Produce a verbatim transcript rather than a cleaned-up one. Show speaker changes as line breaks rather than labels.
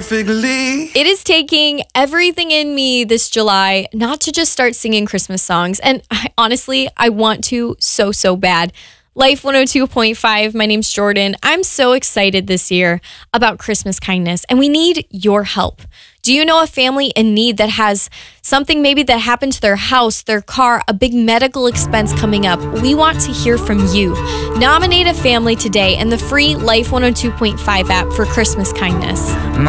perfectly.
It is taking everything in me this July not to just start singing Christmas songs. And I, honestly, I want to so, so bad. Life one oh two point five, my name's Jordan. I'm so excited this year about Christmas kindness, and we need your help. Do you know a family in need that has something maybe that happened to their house, their car, a big medical expense coming up? We want to hear from you. Nominate a family today in the free Life one oh two point five app for Christmas kindness.
My